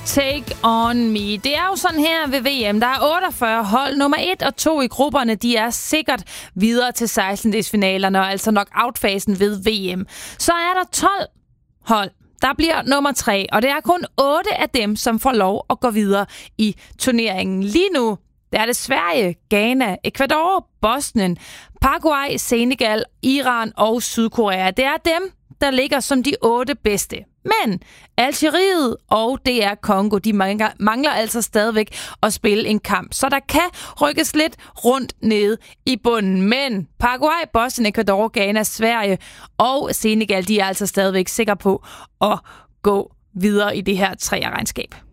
Take on me. Det er jo sådan her ved VM. Der er 48 hold. Nummer 1 og 2 i grupperne, de er sikkert videre til 16-delsfinalerne, og altså knock-out-fasen ved VM. Så er der 12 hold. Der bliver nummer 3, og det er kun 8 af dem, som får lov at gå videre i turneringen. Lige nu der er det Sverige, Ghana, Ecuador, Bosnien, Paraguay, Senegal, Iran og Sydkorea. Det er dem, der ligger som de 8 bedste. Men Algeriet og DR Congo, de mangler altså stadigvæk at spille en kamp. Så der kan rykkes lidt rundt nede i bunden. Men Paraguay, Bosnien, Ecuador, Ghana, Sverige og Senegal, de er altså stadigvæk sikre på at gå videre i det her 3'er-regnskab.